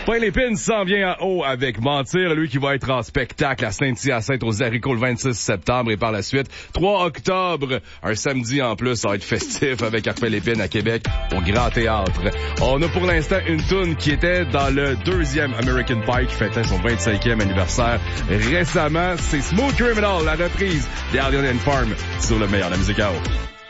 Pain Lépine s'en vient à haut avec Mentir, lui qui va être en spectacle à Saint-Hyacinthe aux haricots le 26 septembre et par la suite, 3 octobre, un samedi en plus, ça va être festif avec Pain Lépine à Québec au Grand Théâtre. On a pour l'instant une toune qui était dans le 2e American Pie qui fêtait son 25e anniversaire récemment. C'est Smooth Criminal, la reprise des Alien Farm sur le meilleur de la musique à haut.